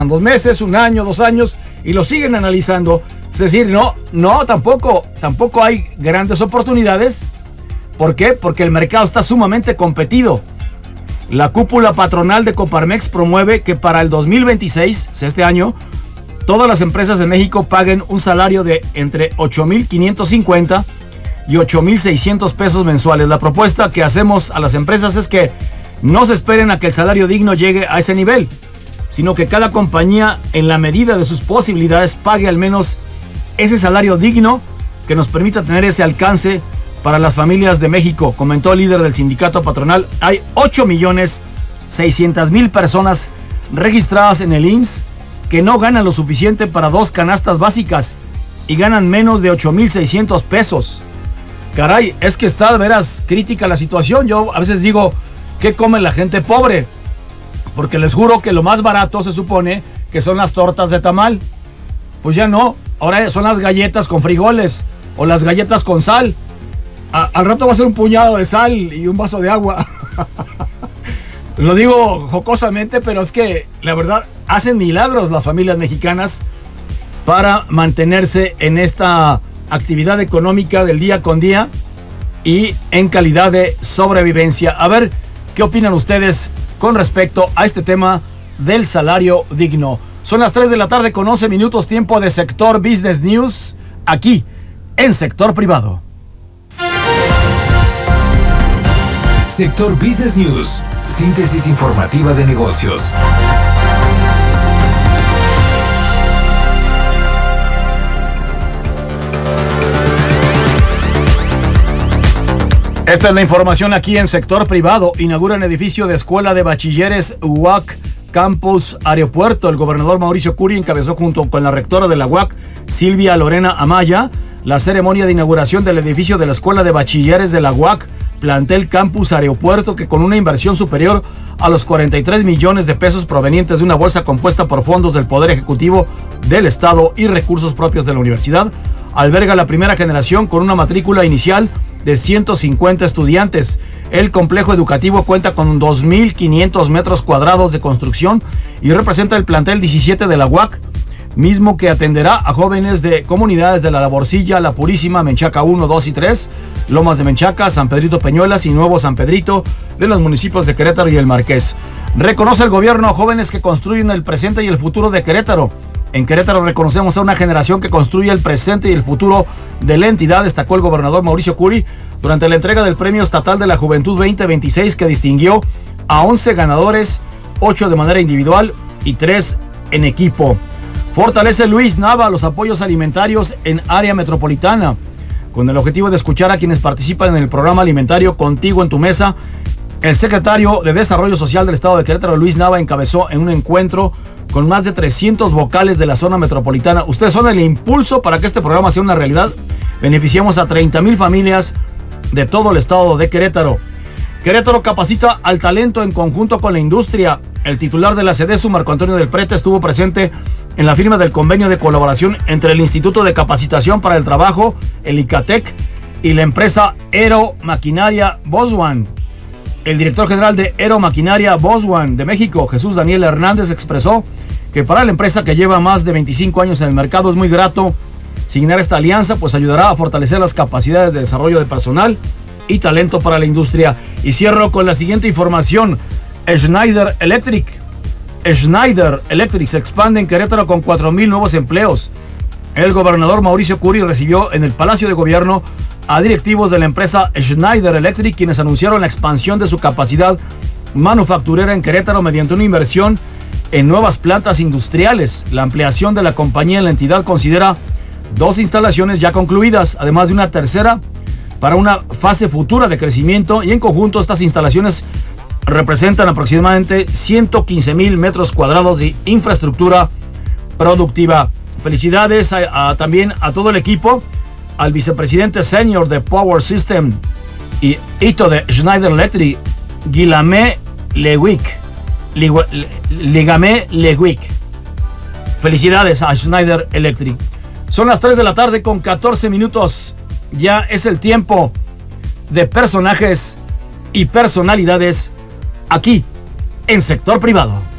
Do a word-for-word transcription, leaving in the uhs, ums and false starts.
dos meses, un año, dos años, y lo siguen analizando. Es decir, no, no, tampoco, tampoco hay grandes oportunidades. ¿Por qué? Porque el mercado está sumamente competido. La cúpula patronal de Coparmex promueve que para el dos mil veintiséis, o sea, este año, todas las empresas de México paguen un salario de entre ocho mil quinientos cincuenta y ocho mil seiscientos pesos mensuales. La propuesta que hacemos a las empresas es que no se esperen a que el salario digno llegue a ese nivel, sino que cada compañía, en la medida de sus posibilidades, pague al menos ese salario digno que nos permita tener ese alcance para las familias de México, comentó el líder del sindicato patronal. Hay ocho millones seiscientas mil personas registradas en el I M S S que no ganan lo suficiente para dos canastas básicas y ganan menos de ocho mil seiscientos pesos. Caray, es que está de veras crítica la situación. Yo a veces digo, ¿qué come la gente pobre? Porque les juro que lo más barato se supone que son las tortas de tamal. Pues ya no, ahora son las galletas con frijoles o las galletas con sal. A, al rato va a ser un puñado de sal y un vaso de agua. Lo digo jocosamente, pero es que la verdad hacen milagros las familias mexicanas para mantenerse en esta actividad económica del día con día y en calidad de sobrevivencia. A ver, ¿qué opinan ustedes con respecto a este tema del salario digno? Son las tres de la tarde con once minutos, tiempo de Sector Business News, aquí en Sector Privado. Sector Business News, síntesis informativa de negocios. Esta es la información aquí en Sector Privado. Inauguran edificio de Escuela de Bachilleres U A C Campus Aeropuerto. El gobernador Mauricio Curi encabezó junto con la rectora de la U A C, Silvia Lorena Amaya, la ceremonia de inauguración del edificio de la Escuela de Bachilleres de la U A C, plantel Campus Aeropuerto, que con una inversión superior a los cuarenta y tres millones de pesos provenientes de una bolsa compuesta por fondos del Poder Ejecutivo del Estado y recursos propios de la universidad, alberga la primera generación con una matrícula inicial de ciento cincuenta estudiantes. El complejo educativo cuenta con dos mil quinientos metros cuadrados de construcción y representa el plantel diecisiete de la U A C, mismo que atenderá a jóvenes de comunidades de La Laborcilla, La Purísima, Menchaca uno, dos y tres, Lomas de Menchaca, San Pedrito Peñuelas y Nuevo San Pedrito de los municipios de Querétaro y El Marqués. Reconoce el gobierno a jóvenes que construyen el presente y el futuro de Querétaro. En Querétaro reconocemos a una generación que construye el presente y el futuro de la entidad, destacó el gobernador Mauricio Curi durante la entrega del Premio Estatal de la Juventud veinte veintiséis, que distinguió a once ganadores, ocho de manera individual y tres en equipo. Fortalece Luis Nava los apoyos alimentarios en área metropolitana. Con el objetivo de escuchar a quienes participan en el programa alimentario Contigo en tu Mesa, el secretario de Desarrollo Social del Estado de Querétaro, Luis Nava, encabezó en un encuentro con más de trescientos vocales de la zona metropolitana. Ustedes son el impulso para que este programa sea una realidad. Beneficiamos a treinta mil familias de todo el estado de Querétaro. Querétaro capacita al talento en conjunto con la industria. El titular de la SEDESU, Marco Antonio del Prete, estuvo presente en la firma del convenio de colaboración entre el Instituto de Capacitación para el Trabajo, el ICATEC, y la empresa Aero Maquinaria Boswan. El director general de Aero Maquinaria Boswan de México, Jesús Daniel Hernández, expresó que para la empresa que lleva más de veinticinco años en el mercado es muy grato signar esta alianza, pues ayudará a fortalecer las capacidades de desarrollo de personal y talento para la industria. Y cierro con la siguiente información. Schneider Electric. Schneider Electric se expande en Querétaro con cuatro mil nuevos empleos. El gobernador Mauricio Curi recibió en el Palacio de Gobierno a directivos de la empresa Schneider Electric, quienes anunciaron la expansión de su capacidad manufacturera en Querétaro mediante una inversión en nuevas plantas industriales. La ampliación de la compañía en la entidad considera dos instalaciones ya concluidas, además de una tercera para una fase futura de crecimiento, y en conjunto estas instalaciones representan aproximadamente ciento quince mil metros cuadrados de infraestructura productiva. Felicidades a, a, también a todo el equipo, al vicepresidente senior de Power System y hito de Schneider Electric, Guillaume Lewick. Guillaume Lewick. Felicidades a Schneider Electric. Son las tres de la tarde con catorce minutos. Ya es el tiempo de personajes y personalidades aquí en Sector Privado.